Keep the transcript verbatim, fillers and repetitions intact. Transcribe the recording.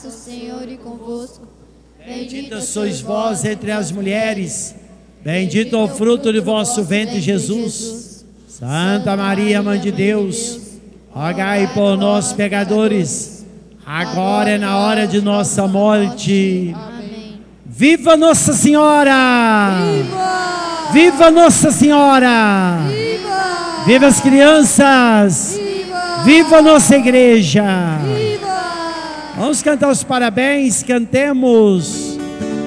graça, o Senhor é convosco. Bendita sois vós entre as mulheres, bendito é o fruto de vosso ventre, Jesus. Santa Maria, Mãe de Deus, rogai por nós, pecadores, agora é na hora de nossa morte. Amém. Viva Nossa Senhora! Viva! Viva Nossa Senhora! Viva! Viva as crianças! Viva! Viva a nossa igreja! Viva! Vamos cantar os parabéns, cantemos.